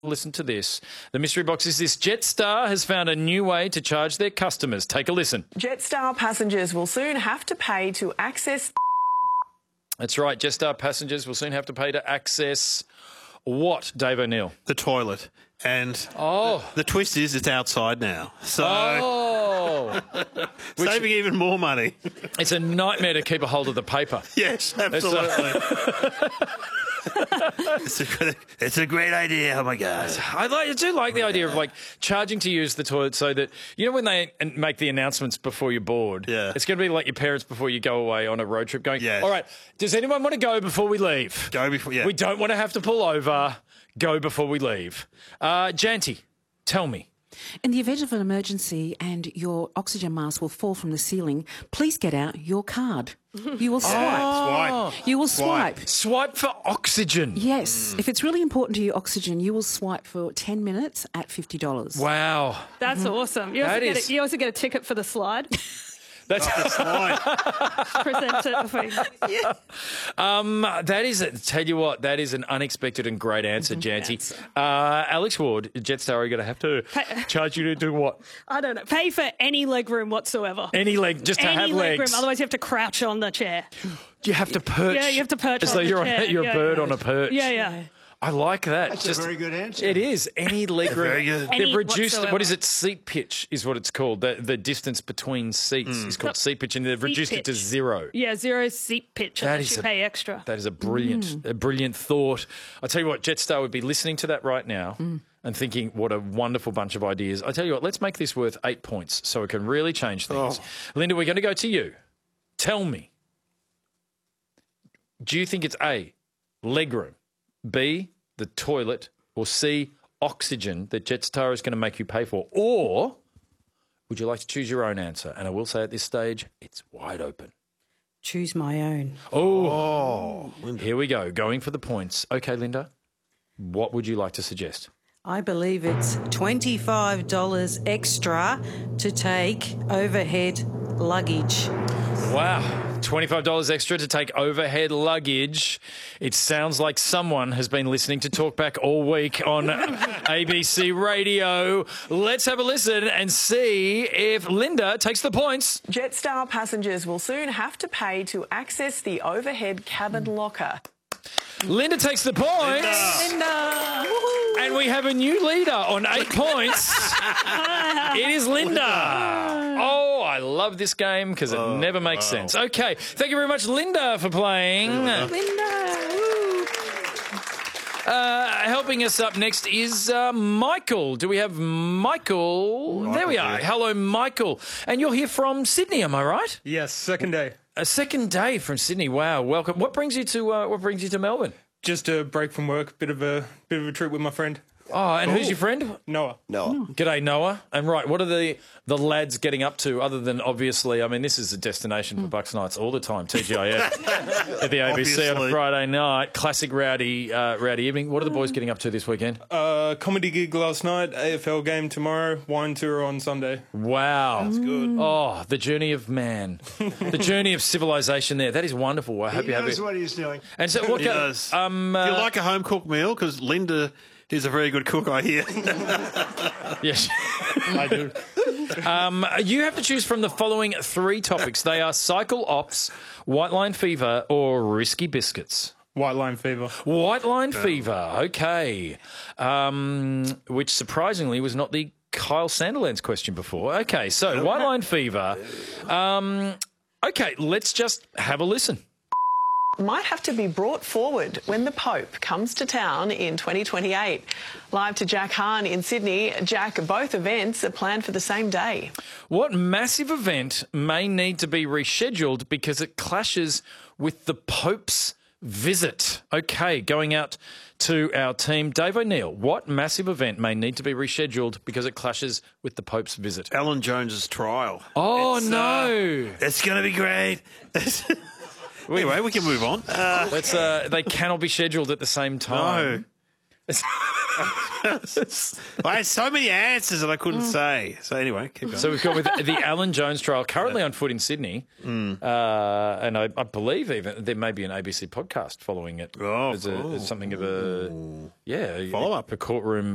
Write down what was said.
Listen to this. The mystery box is this. Jetstar has found a new way to charge their customers. Take a listen. Jetstar passengers will soon have to pay to access... That's right. Jetstar passengers will soon have to pay to access what, Dave O'Neill? The toilet. And the twist is it's outside now. So saving even more money. It's a nightmare to keep a hold of the paper. Yes, absolutely. It's a great idea. Oh, my God. I do like the idea of, like, charging to use the toilet so that, you know, when they make the announcements before you're bored, it's going to be like your parents before you go away on a road trip going, all right, does anyone want to go before we leave? Go before, We don't want to have to pull over. Go before we leave. Janty, tell me. In the event of an emergency and your oxygen mask will fall from the ceiling, please get out your card. You will swipe. You will swipe. Swipe for oxygen. Yes. If it's really important to you, oxygen, you will swipe for 10 minutes at $50. Wow. That's awesome. You also get a ticket for the slide. That's the slide. Present it before you... that is, tell you what, that is an unexpected and great answer, Janty. Alex Ward, Jetstar are going to have to charge you to do what? I don't know. Pay for any leg room whatsoever. Any leg, just to have any leg legs. room, otherwise you have to crouch on the chair. You have to perch. Yeah, you have to perch as on though the you're chair. You're a bird on a perch. Yeah. I like that. That's a very good answer. It is. Any leg room. Very good. They've reduced, whatsoever. what is it, seat pitch is what it's called. The distance between seats is called seat pitch, and they've reduced it to zero. Yeah, zero seat pitch, unless you pay extra. That is a brilliant thought. I tell you what, Jetstar would be listening to that right now and thinking, what a wonderful bunch of ideas. I tell you what, let's make this worth 8 points so it can really change things. Linda, we're going to go to you. Tell me, do you think it's A, legroom, B, the toilet, or C, oxygen that Jetstar is going to make you pay for? Or would you like to choose your own answer? And I will say at this stage, it's wide open. Choose my own. Linda. Here we go, going for the points. Okay, Linda, what would you like to suggest? I believe it's $25 extra to take overhead luggage. Wow, $25 extra to take overhead luggage. It sounds like someone has been listening to Talkback all week on ABC Radio. Let's have a listen and see if Linda takes the points. Jetstar passengers will soon have to pay to access the overhead cabin locker. Linda takes the points. Linda! And we have a new leader on 8 points. It is Linda. Oh, I love this game because it never makes sense. Okay, thank you very much, Linda, for playing. Linda! Helping us up next is Michael. Do we have Michael? There we are. Hello, Michael. And you're here from Sydney, am I right? Yes, second day. A second day from Sydney. Wow, welcome. What brings you to Melbourne? Just a break from work, bit of a trip with my friend. Oh, and who's your friend? Noah. G'day, Noah. And right, what are the lads getting up to other than, obviously, I mean, this is a destination for Bucks Nights all the time, TGIF, at the ABC on a Friday night. Classic rowdy evening. What are the boys getting up to this weekend? Comedy gig last night, AFL game tomorrow, wine tour on Sunday. Wow. That's good. Oh, the journey of man. The journey of civilization there. That is wonderful. I hope you have it. He knows what he's doing. And so what He does. Do you like a home-cooked meal? Because Linda is a very good cook, I hear. Yes, I do. You have to choose from the following 3 topics. They are cycle ops, white line fever, or risky biscuits. White line fever. White line fever, okay. Which surprisingly was not the Kyle Sandilands question before. Okay, so white line fever. Okay, let's just have a listen. Might have to be brought forward when the Pope comes to town in 2028. Live to Jack Hahn in Sydney. Jack, both events are planned for the same day. What massive event may need to be rescheduled because it clashes with the Pope's visit? Okay, going out to our team. Dave O'Neill, what massive event may need to be rescheduled because it clashes with the Pope's visit? Alan Jones's trial. Oh, no. It's going to be great. Anyway, we can move on. They cannot be scheduled at the same time. No. I had so many answers that I couldn't say. So anyway, keep going. So we've got with the Alan Jones trial currently on foot in Sydney, and I believe even there may be an ABC podcast following it. Oh, as something of a follow-up, a courtroom